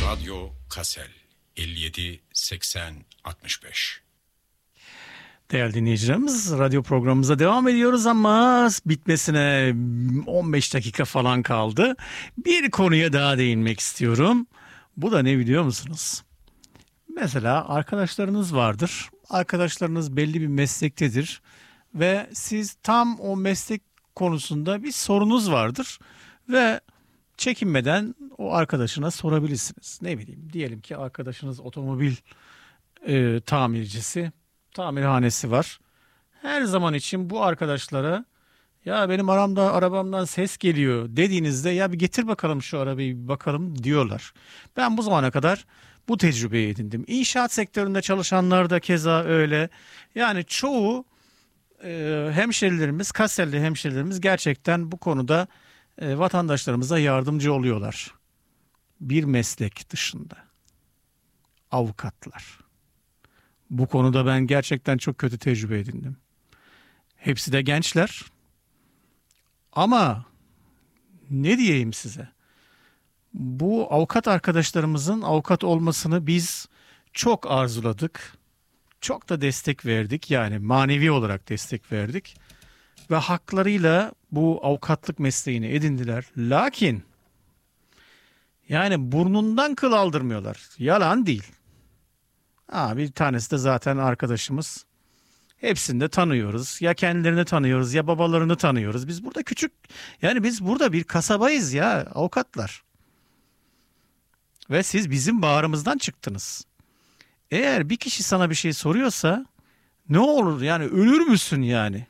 Radyo Kassel 57 80 65. Değerli dinleyicilerimiz, radyo programımıza devam ediyoruz ama bitmesine 15 dakika falan kaldı. Bir konuya daha değinmek istiyorum. Bu da ne biliyor musunuz? Mesela arkadaşlarınız vardır. Arkadaşlarınız belli bir meslektedir ve siz tam o meslek konusunda bir sorunuz vardır ve çekinmeden o arkadaşına sorabilirsiniz. Ne bileyim, diyelim ki arkadaşınız otomobil tamircisi, tamirhanesi var. Her zaman için bu arkadaşlara ya benim arabamdan ses geliyor dediğinizde ya bir getir bakalım şu arabayı bir bakalım diyorlar. Ben bu zamana kadar bu tecrübeyi edindim. İnşaat sektöründe çalışanlar da keza öyle. Yani çoğu hemşerilerimiz, Kasselli hemşerilerimiz gerçekten bu konuda vatandaşlarımıza yardımcı oluyorlar. Bir meslek dışında. Avukatlar. Bu konuda ben gerçekten çok kötü tecrübe edindim. Hepsi de gençler. Ama ne diyeyim size? Bu avukat arkadaşlarımızın avukat olmasını biz çok arzuladık. Çok da destek verdik. Yani manevi olarak destek verdik. Ve haklarıyla bu avukatlık mesleğini edindiler. Lakin yani burnundan kıl aldırmıyorlar. Yalan değil. Bir tanesi de zaten arkadaşımız. Hepsini de tanıyoruz. Ya kendilerini tanıyoruz ya babalarını tanıyoruz. Biz burada biz burada bir kasabayız ya avukatlar. Ve siz bizim bağrımızdan çıktınız. Eğer bir kişi sana bir şey soruyorsa ne olur yani ölür müsün yani?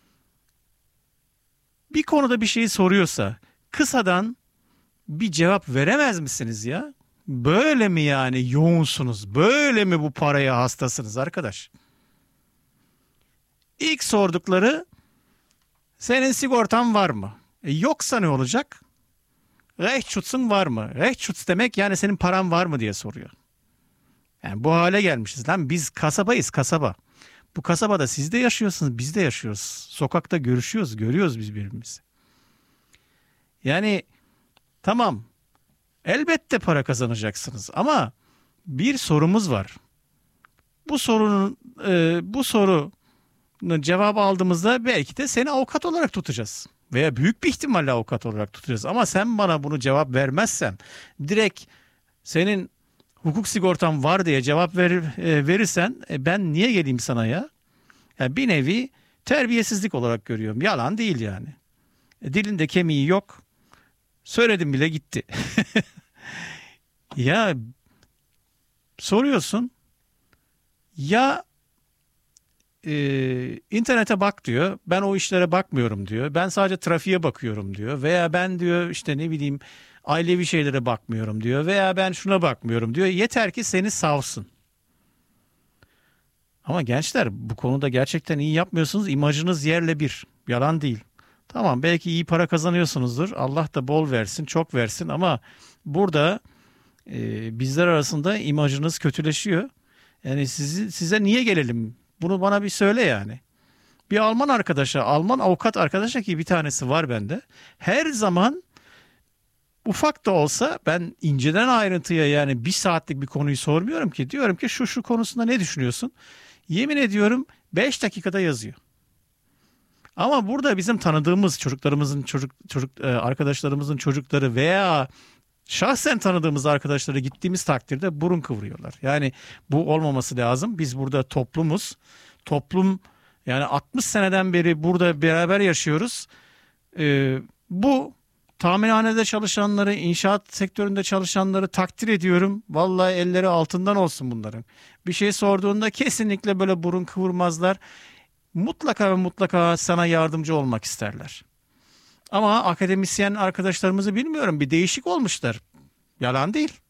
Bir konuda bir şey soruyorsa kısadan bir cevap veremez misiniz ya? Böyle mi yani yoğunsunuz? Böyle mi bu paraya hastasınız arkadaş? İlk sordukları senin sigortan var mı? Yoksa ne olacak? Rechtschutz'un var mı? Rechtsschutz demek yani senin paran var mı diye soruyor. Yani bu hale gelmişiz lan, biz kasabayız, kasaba. Bu kasabada siz de yaşıyorsunuz, biz de yaşıyoruz. Sokakta görüşüyoruz, görüyoruz biz birbirimizi. Yani tamam, elbette para kazanacaksınız ama bir sorumuz var. Bu sorunun cevabı aldığımızda belki de seni avukat olarak tutacağız. Veya büyük bir ihtimalle avukat olarak tutacağız. Ama sen bana bunu cevap vermezsen, direkt senin hukuk sigortan var diye cevap verirsen ben niye geleyim sana ya? Yani bir nevi terbiyesizlik olarak görüyorum. Yalan değil yani. Dilinde kemiği yok. Söyledim bile gitti. Ya soruyorsun. Ya internete bak diyor. Ben o işlere bakmıyorum diyor. Ben sadece trafiğe bakıyorum diyor. Veya ben diyor işte ne bileyim ailevi şeylere bakmıyorum diyor. Veya ben şuna bakmıyorum diyor. Yeter ki seni savsın. Ama gençler bu konuda gerçekten iyi yapmıyorsunuz. İmajınız yerle bir. Yalan değil. Tamam, belki iyi para kazanıyorsunuzdur. Allah da bol versin, çok versin ama burada bizler arasında imajınız kötüleşiyor. Yani size niye gelelim? Bunu bana bir söyle yani. Bir Alman avukat arkadaşa ki bir tanesi var bende. Her zaman ufak da olsa ben inceden ayrıntıya yani bir saatlik bir konuyu sormuyorum ki. Diyorum ki şu konusunda ne düşünüyorsun? Yemin ediyorum 5 dakikada yazıyor. Ama burada bizim tanıdığımız çocuklarımızın arkadaşlarımızın çocukları veya şahsen tanıdığımız arkadaşlara gittiğimiz takdirde burun kıvırıyorlar. Yani bu olmaması lazım. Biz burada toplumuz. Toplum yani 60 seneden beri burada beraber yaşıyoruz. Bu tamirhanede çalışanları, inşaat sektöründe çalışanları takdir ediyorum. Vallahi elleri altından olsun bunların. Bir şey sorduğunda kesinlikle böyle burun kıvırmazlar. Mutlaka ve mutlaka sana yardımcı olmak isterler. Ama akademisyen arkadaşlarımızı bilmiyorum, bir değişik olmuşlar. Yalan değil.